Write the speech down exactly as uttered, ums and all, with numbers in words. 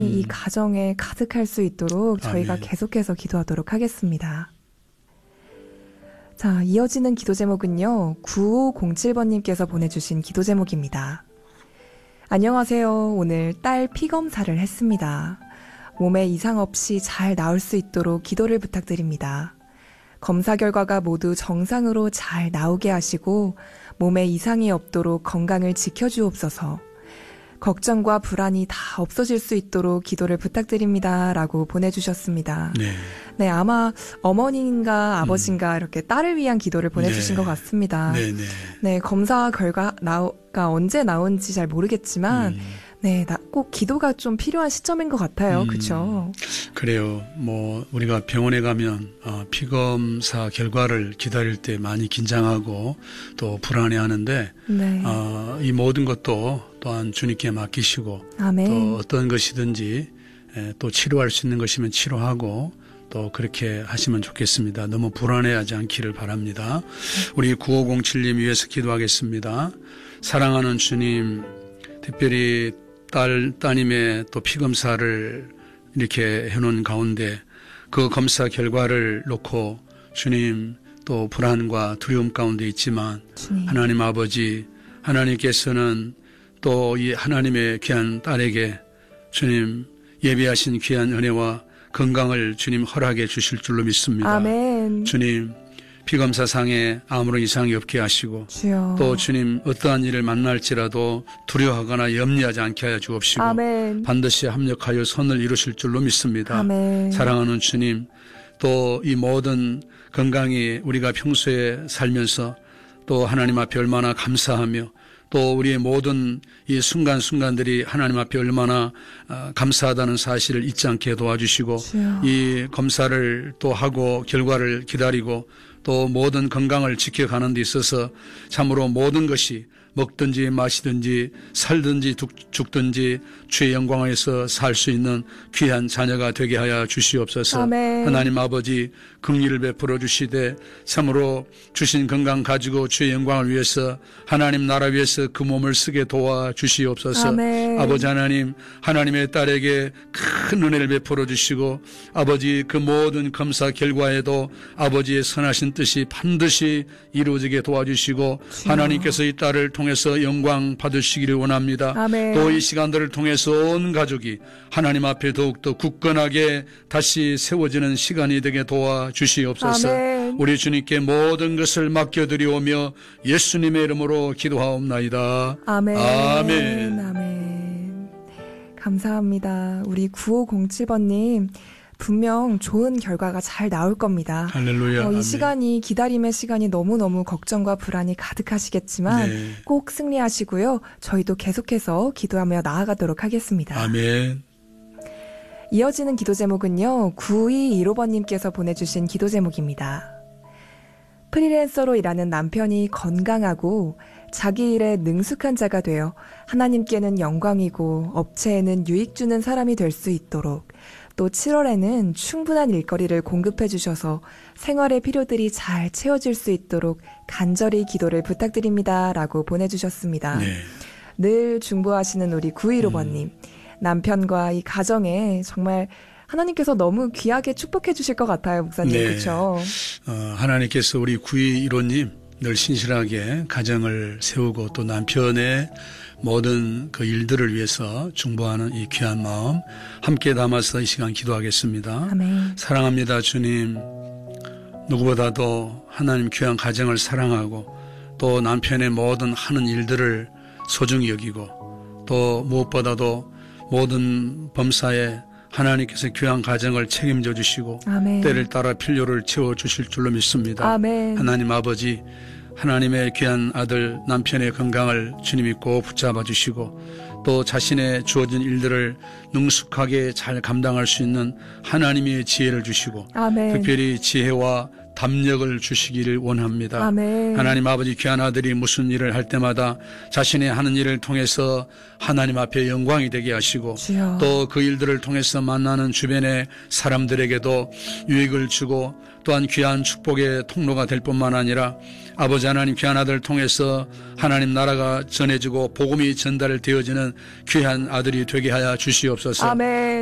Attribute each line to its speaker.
Speaker 1: 이 가정에 가득할 수 있도록 저희가
Speaker 2: 아멘.
Speaker 1: 계속해서 기도하도록 하겠습니다. 자, 이어지는 기도 제목은요, 구오공칠 번님께서 보내주신 기도 제목입니다. 안녕하세요. 오늘 딸 피검사를 했습니다. 몸에 이상 없이 잘 나올 수 있도록 기도를 부탁드립니다. 검사 결과가 모두 정상으로 잘 나오게 하시고 몸에 이상이 없도록 건강을 지켜주옵소서. 걱정과 불안이 다 없어질 수 있도록 기도를 부탁드립니다. 라고 보내주셨습니다.
Speaker 2: 네.
Speaker 1: 네, 아마 어머님과 아버지인가 음. 이렇게 딸을 위한 기도를 보내주신
Speaker 2: 네.
Speaker 1: 것 같습니다.
Speaker 2: 네, 네.
Speaker 1: 네, 검사 결과가 언제 나온지 잘 모르겠지만,
Speaker 2: 음.
Speaker 1: 네, 나, 꼭 기도가 좀 필요한 시점인 것 같아요.
Speaker 2: 음.
Speaker 1: 그렇죠?
Speaker 2: 그래요. 뭐 우리가 병원에 가면 어, 피검사 결과를 기다릴 때 많이 긴장하고 또 불안해하는데
Speaker 1: 네.
Speaker 2: 어, 이 모든 것도 또한 주님께 맡기시고
Speaker 1: 아멘.
Speaker 2: 또 어떤 것이든지 에, 또 치료할 수 있는 것이면 치료하고 또 그렇게 하시면 좋겠습니다. 너무 불안해하지 않기를 바랍니다. 우리 구오공칠님 위해서 기도하겠습니다. 사랑하는 주님, 특별히 딸, 따님의 또 피검사를 이렇게 해놓은 가운데 그 검사 결과를 놓고 주님 또 불안과 두려움 가운데 있지만
Speaker 1: 주님.
Speaker 2: 하나님 아버지, 하나님께서는 또 이 하나님의 귀한 딸에게 주님 예비하신 귀한 은혜와 건강을 주님 허락해 주실 줄로 믿습니다.
Speaker 1: 아멘.
Speaker 2: 주님 피검사상에 아무런 이상이 없게 하시고
Speaker 1: 주여.
Speaker 2: 또 주님 어떠한 일을 만날지라도 두려워하거나 염려하지 않게 하여 주옵시고
Speaker 1: 아멘.
Speaker 2: 반드시 합력하여 선을 이루실 줄로 믿습니다.
Speaker 1: 아멘.
Speaker 2: 사랑하는 주님, 또 이 모든 건강이 우리가 평소에 살면서 또 하나님 앞에 얼마나 감사하며 또 우리의 모든 이 순간순간들이 하나님 앞에 얼마나 감사하다는 사실을 잊지 않게 도와주시고
Speaker 1: 주여.
Speaker 2: 이 검사를 또 하고 결과를 기다리고 또 모든 건강을 지켜가는 데 있어서 참으로 모든 것이 먹든지 마시든지 살든지 죽든지 주의 영광에서 살 수 있는 귀한 자녀가 되게 하여 주시옵소서.
Speaker 1: 아멘.
Speaker 2: 하나님 아버지 긍휼을 베풀어 주시되 참으로 주신 건강 가지고 주의 영광을 위해서 하나님 나라 위해서 그 몸을 쓰게 도와 주시옵소서.
Speaker 1: 아멘.
Speaker 2: 아버지 하나님, 하나님의 딸에게 큰 은혜를 베풀어 주시고 아버지 그 모든 검사 결과에도 아버지의 선하신 뜻이 반드시 이루어지게 도와주시고
Speaker 1: 주여.
Speaker 2: 하나님께서 이 딸을 통해서 영광 받으시기를 원합니다.
Speaker 1: 아멘.
Speaker 2: 또 이 시간들을 통해서 온 가족이 하나님 앞에 더욱더 굳건하게 다시 세워지는 시간이 되게 도와주시옵소서.
Speaker 1: 아멘.
Speaker 2: 우리 주님께 모든 것을 맡겨드리오며 예수님의 이름으로 기도하옵나이다.
Speaker 1: 아멘.
Speaker 2: 아멘.
Speaker 1: 아멘. 감사합니다. 우리 구오공칠 번님. 분명 좋은 결과가 잘 나올 겁니다.
Speaker 2: 할렐루야.
Speaker 1: 어, 이
Speaker 2: 아멘.
Speaker 1: 시간이 기다림의 시간이 너무너무 걱정과 불안이 가득하시겠지만
Speaker 2: 네.
Speaker 1: 꼭 승리하시고요. 저희도 계속해서 기도하며 나아가도록 하겠습니다.
Speaker 2: 아멘.
Speaker 1: 이어지는 기도 제목은요. 구이일오 번님께서 보내주신 기도 제목입니다. 프리랜서로 일하는 남편이 건강하고 자기 일에 능숙한 자가 되어 하나님께는 영광이고 업체에는 유익 주는 사람이 될 수 있도록 또 칠월에는 충분한 일거리를 공급해 주셔서 생활의 필요들이 잘 채워질 수 있도록 간절히 기도를 부탁드립니다. 라고 보내주셨습니다.
Speaker 2: 네.
Speaker 1: 늘 중보하시는 우리 구이일오 번님. 음. 남편과 이 가정에 정말 하나님께서 너무 귀하게 축복해 주실 것 같아요. 목사님.
Speaker 2: 네.
Speaker 1: 그렇죠?
Speaker 2: 어, 하나님께서 우리 구이일오님 늘 신실하게 가정을 세우고 또 남편의 모든 그 일들을 위해서 중보하는 이 귀한 마음 함께 담아서 이 시간 기도하겠습니다.
Speaker 1: 아멘.
Speaker 2: 사랑합니다 주님. 누구보다도 하나님 귀한 가정을 사랑하고 또 남편의 모든 하는 일들을 소중히 여기고 또 무엇보다도 모든 범사에 하나님께서 귀한 가정을 책임져 주시고
Speaker 1: 아멘.
Speaker 2: 때를 따라 필요를 채워주실 줄로 믿습니다.
Speaker 1: 아멘.
Speaker 2: 하나님 아버지, 하나님의 귀한 아들 남편의 건강을 주님이 꼭 붙잡아 주시고 또 자신의 주어진 일들을 능숙하게 잘 감당할 수 있는 하나님의 지혜를 주시고
Speaker 1: 아멘.
Speaker 2: 특별히 지혜와 담력을 주시기를 원합니다.
Speaker 1: 아멘.
Speaker 2: 하나님 아버지, 귀한 아들이 무슨 일을 할 때마다 자신의 하는 일을 통해서 하나님 앞에 영광이 되게 하시고
Speaker 1: 주여.
Speaker 2: 또 그 일들을 통해서 만나는 주변의 사람들에게도 유익을 주고 또한 귀한 축복의 통로가 될 뿐만 아니라 아버지 하나님, 귀한 아들을 통해서 하나님 나라가 전해지고 복음이 전달되어지는 귀한 아들이 되게 하여 주시옵소서.
Speaker 1: 아멘.